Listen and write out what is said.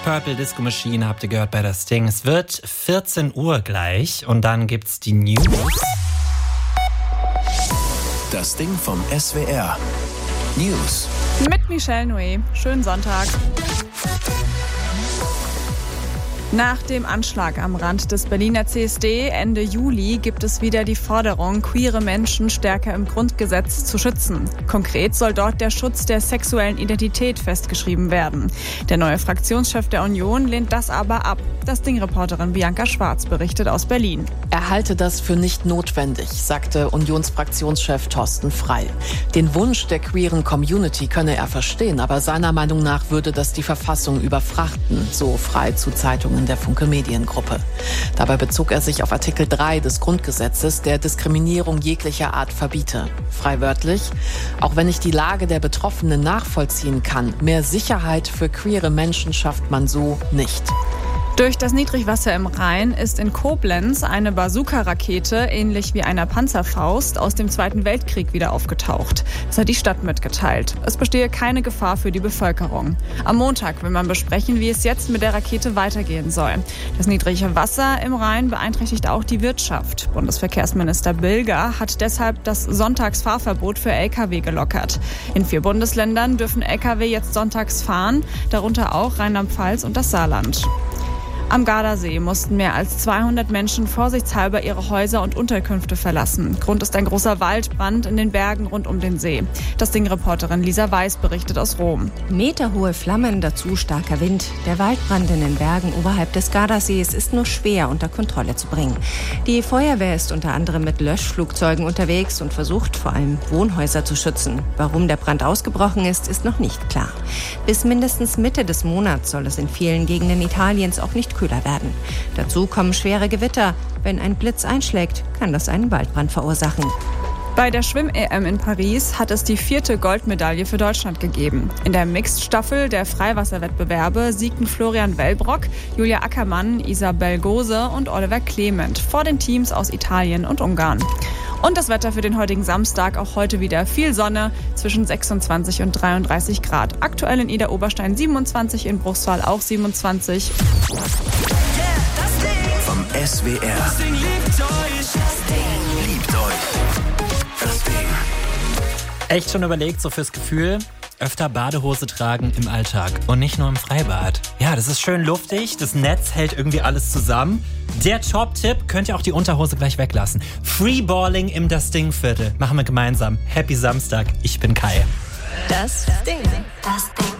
Purple Disco Machine habt ihr gehört bei Das Ding. Es wird 14 Uhr gleich und dann gibt's die News. Das Ding vom SWR. News. Mit Michelle Noé. Schönen Sonntag. Nach dem Anschlag am Rand des Berliner CSD Ende Juli gibt es wieder die Forderung, queere Menschen stärker im Grundgesetz zu schützen. Konkret soll dort der Schutz der sexuellen Identität festgeschrieben werden. Der neue Fraktionschef der Union lehnt das aber ab. Das Ding-Reporterin Bianca Schwarz berichtet aus Berlin. Er halte das für nicht notwendig, sagte Unionsfraktionschef Thorsten Frey. Den Wunsch der queeren Community könne er verstehen, aber seiner Meinung nach würde das die Verfassung überfrachten, so Frey zu Zeitungen der Funke Mediengruppe. Dabei bezog er sich auf Artikel 3 des Grundgesetzes, der Diskriminierung jeglicher Art verbiete. Frei wörtlich: Auch wenn ich die Lage der Betroffenen nachvollziehen kann, mehr Sicherheit für queere Menschen schafft man so nicht. Durch das Niedrigwasser im Rhein ist in Koblenz eine Bazooka-Rakete, ähnlich wie einer Panzerfaust, aus dem Zweiten Weltkrieg wieder aufgetaucht. Das hat die Stadt mitgeteilt. Es bestehe keine Gefahr für die Bevölkerung. Am Montag will man besprechen, wie es jetzt mit der Rakete weitergehen soll. Das niedrige Wasser im Rhein beeinträchtigt auch die Wirtschaft. Bundesverkehrsminister Bilger hat deshalb das Sonntagsfahrverbot für Lkw gelockert. In 4 Bundesländern dürfen Lkw jetzt sonntags fahren, darunter auch Rheinland-Pfalz und das Saarland. Am Gardasee mussten mehr als 200 Menschen vorsichtshalber ihre Häuser und Unterkünfte verlassen. Grund ist ein großer Waldbrand in den Bergen rund um den See. Das Ding-Reporterin Lisa Weiß berichtet aus Rom. Meterhohe Flammen, dazu starker Wind. Der Waldbrand in den Bergen oberhalb des Gardasees ist nur schwer unter Kontrolle zu bringen. Die Feuerwehr ist unter anderem mit Löschflugzeugen unterwegs und versucht vor allem Wohnhäuser zu schützen. Warum der Brand ausgebrochen ist, ist noch nicht klar. Bis mindestens Mitte des Monats soll es in vielen Gegenden Italiens auch nicht kühler werden. Dazu kommen schwere Gewitter. Wenn ein Blitz einschlägt, kann das einen Waldbrand verursachen. Bei der Schwimm-EM in Paris hat es die 4. Goldmedaille für Deutschland gegeben. In der Mixed-Staffel der Freiwasserwettbewerbe siegten Florian Wellbrock, Julia Ackermann, Isabel Gose und Oliver Clement vor den Teams aus Italien und Ungarn. Und das Wetter für den heutigen Samstag, auch heute wieder viel Sonne, zwischen 26 und 33 Grad. Aktuell in Idar-Oberstein 27, in Bruchsal auch 27. Vom SWR. Das Ding liebt euch. Liebt euch. Das Ding. Echt schon überlegt, so fürs Gefühl, öfter Badehose tragen im Alltag und nicht nur im Freibad. Ja, das ist schön luftig, das Netz hält irgendwie alles zusammen. Der Top-Tipp, könnt ihr auch die Unterhose gleich weglassen. Freeballing im Das Ding-Viertel. Machen wir gemeinsam. Happy Samstag, ich bin Kai. Das Ding. Das Ding.